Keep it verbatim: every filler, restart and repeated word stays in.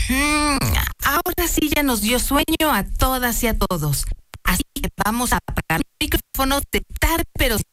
Mm, ahora sí ya nos dio sueño a todas y a todos. Así que vamos a apagar los micrófonos de tarde, pero